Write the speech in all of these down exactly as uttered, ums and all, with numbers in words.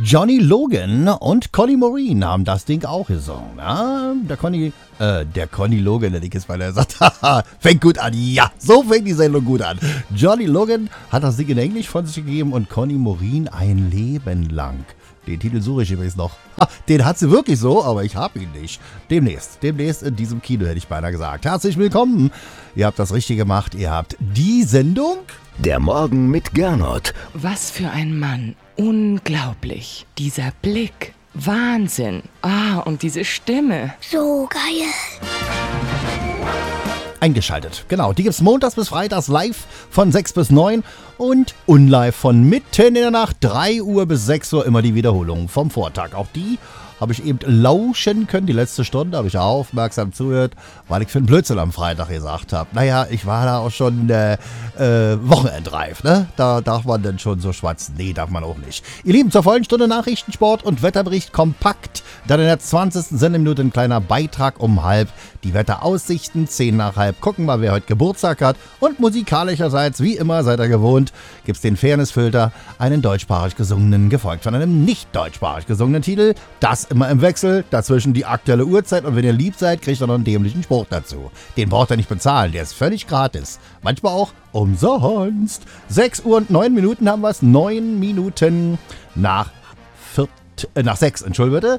Johnny Logan und Conny Maureen haben das Ding auch gesungen. Ja, der Conny, äh, der Conny Logan, der Dick ist, weil er sagt, haha, fängt gut an. Ja, so fängt die Sendung gut an. Johnny Logan hat das Ding in Englisch von sich gegeben und Conny Maureen ein Leben lang. Den Titel suche ich übrigens noch. Ha, den hat sie wirklich so, aber ich habe ihn nicht. Demnächst, demnächst in diesem Kino, hätte ich beinahe gesagt. Herzlich willkommen. Ihr habt das richtig gemacht. Ihr habt die Sendung. Der Morgen mit Gernot. Was für ein Mann. Unglaublich. Dieser Blick. Wahnsinn. Ah, und diese Stimme. So geil. Eingeschaltet. Genau, die gibt's montags bis freitags live von sechs bis neun und unlive von mitten in der Nacht, drei Uhr bis sechs Uhr, immer die Wiederholung vom Vortag. Auch die habe ich eben lauschen können. Die letzte Stunde habe ich aufmerksam zugehört, weil ich für einen Blödsinn am Freitag gesagt habe. Naja, ich war da auch schon äh, äh, Wochenendreif, ne? Da darf man dann schon so schwatzen. Nee, darf man auch nicht. Ihr Lieben, zur vollen Stunde Nachrichten, Sport und Wetterbericht kompakt. Dann in der zwanzigsten Sendeminute ein kleiner Beitrag um halb. Die Wetteraussichten, zehn nach halb. Gucken wir, wer heute Geburtstag hat. Und musikalischerseits, wie immer, seid ihr gewohnt, gibt's den Fairnessfilter, einen deutschsprachig gesungenen, gefolgt von einem nicht deutschsprachig gesungenen Titel. Das immer im Wechsel, dazwischen die aktuelle Uhrzeit und wenn ihr lieb seid, kriegt ihr noch einen dämlichen Spruch dazu. Den braucht ihr nicht bezahlen, der ist völlig gratis. Manchmal auch umsonst. sechs Uhr und neun Minuten haben wir es, neun Minuten nach vier, äh, nach sechs, entschuldige bitte.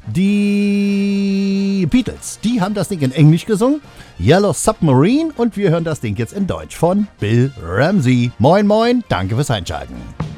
Die Beatles, die haben das Ding in Englisch gesungen, Yellow Submarine, und wir hören das Ding jetzt in Deutsch von Bill Ramsey. Moin moin, danke fürs Einschalten.